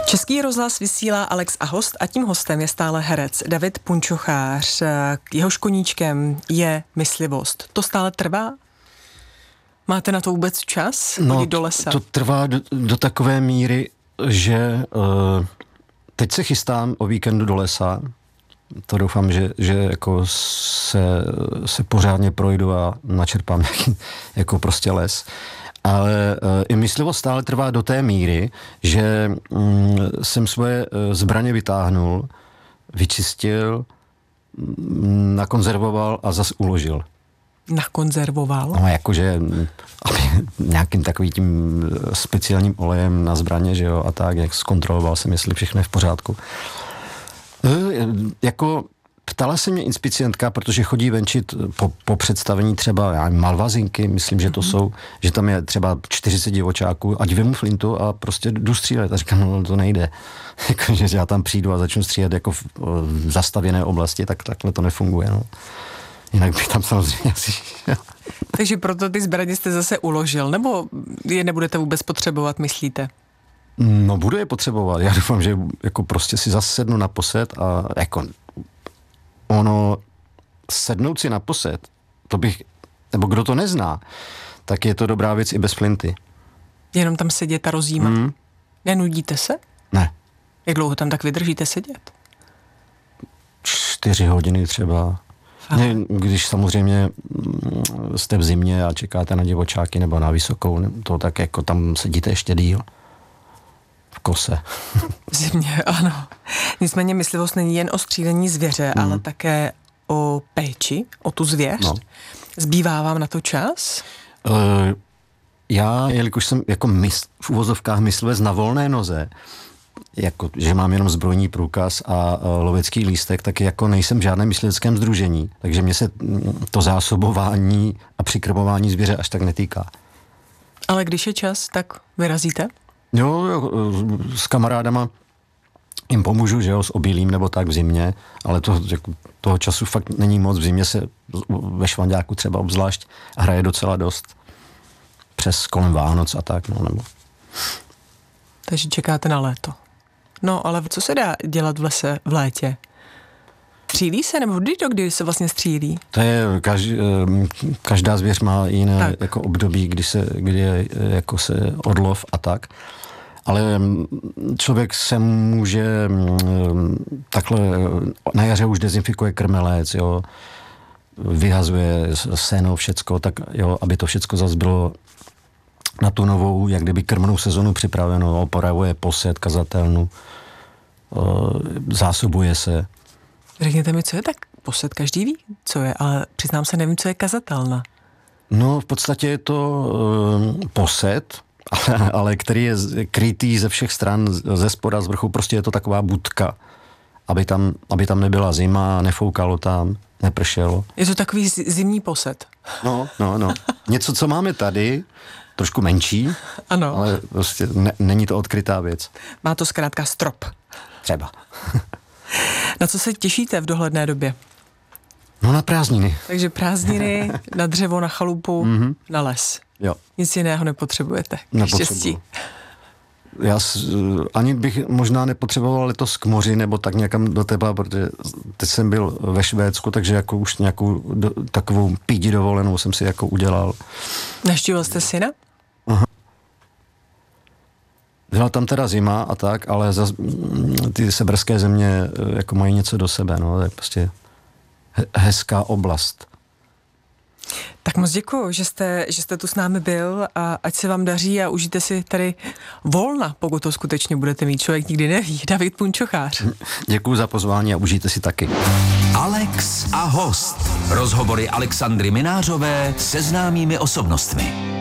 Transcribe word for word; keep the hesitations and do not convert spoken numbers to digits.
Český rozhlas vysílá Alex a host a tím hostem je stále herec David Punčochář. Jehož koníčkem je myslivost. To stále trvá? Máte na to vůbec čas? No, chodit do lesa? To trvá do, do takové míry, že uh, teď se chystám o víkendu do lesa. To doufám, že, že jako se, se pořádně projdu a načerpám nějaký jako prostě les. Ale uh, i myslivost stále trvá do té míry, že um, jsem svoje uh, zbraně vytáhnul, vyčistil, um, nakonzervoval a zas uložil. Nakonzervoval? No, jakože aby nějakým takovým tím speciálním olejem na zbraně, že jo, a tak, jak zkontroloval jsem, jestli všechno je v pořádku. E, jako ptala se mě inspicientka, protože chodí venčit po, po představení třeba já nevím, malvazinky, myslím, že to mm-hmm. jsou, že tam je třeba čtyřicet divočáků, ať vemu flintu a prostě jdu střílet. A říkám, no to nejde. Jako, že já tam přijdu a začnu střílet jako v, v zastavěné oblasti, tak takhle to nefunguje, no. Jinak bych tam samozřejmě asi... Takže proto ty zbraně jste zase uložil, nebo je nebudete vůbec potřebovat, myslíte? No, budu je potřebovat. Já doufám, že jako prostě si zase sednu na posed a jako ono sednout si na posed, to bych, nebo kdo to nezná, tak je to dobrá věc i bez flinty. Jenom tam sedět a rozjímat? Mm. Nenudíte se? Ne. Jak dlouho tam tak vydržíte sedět? Čtyři hodiny třeba. Ne, když samozřejmě jste v zimě a čekáte na divočáky nebo na vysokou, to tak jako tam sedíte ještě díl. V kose. V zimě, ano. Nicméně myslivost není jen o střílení zvěře, mm. ale také o péči, o tu zvěř. No. Zbývá vám na to čas? Uh, já, jelikož jsem jako mysl, v uvozovkách myslivec na volné noze, jako, že mám jenom zbrojní průkaz a uh, lovecký lístek, tak jako nejsem v žádném mysliveckém sdružení, takže mě se to zásobování a přikrmování zvěře až tak netýká. Ale když je čas, tak vyrazíte? Jo, jo, s kamarádama jim pomůžu, že jo, s obilím nebo tak v zimě, ale to, jako, toho času fakt není moc. V zimě se ve Švanďáku třeba obzvlášť hraje docela dost. Přes kolem Vánoc a tak, no, nebo... Takže čekáte na léto. No, ale co se dá dělat v lese v létě? Střílí se, nebo kdy to, kdy se vlastně střílí? To je, každý, každá zvěř má jiné jako období, kdy se, kdy je jako se odlov a tak. Ale člověk se může takhle, na jaře už dezinfikuje krmelec, jo, vyhazuje seno, všecko, tak jo, aby to všecko zase bylo na tu novou, jak kdyby krmnou sezonu připraveno, opravuje posed, kazatelnu, zásobuje se. Řekněte mi, co je tak posed, každý ví, co je, ale přiznám se, nevím, co je kazatelna. No, v podstatě je to uh, posed, ale, ale který je krytý ze všech stran, ze spoda, z vrchu, prostě je to taková budka, aby tam, aby tam nebyla zima, nefoukalo tam, nepršelo. Je to takový zimní posed. No, no, no. Něco, co máme tady, trošku menší, ano. Ale prostě ne, není to odkrytá věc. Má to zkrátka strop. Třeba. Na co se těšíte v dohledné době? No na prázdniny. Takže prázdniny, na dřevo, na chalupu, mm-hmm. na les. Jo. Nic jiného nepotřebujete. Štěstí. Já ani bych možná nepotřeboval letos k moři nebo tak někam do tepla, protože teď jsem byl ve Švédsku, takže jako už nějakou do, takovou pídi dovolenou jsem si jako udělal. Navštívil jste syna? Aha. Byla tam teda zima a tak, ale zas, ty severské země jako mají něco do sebe, no, to je prostě he, hezká oblast. Tak moc děkuju, že jste, že jste tu s námi byl a ať se vám daří a užijte si tady volna, pokud to skutečně budete mít, člověk nikdy neví. David Punčochář. Děkuju za pozvání a užijte si taky. Alex a host. Rozhovory Alexandry Minářové se známými osobnostmi.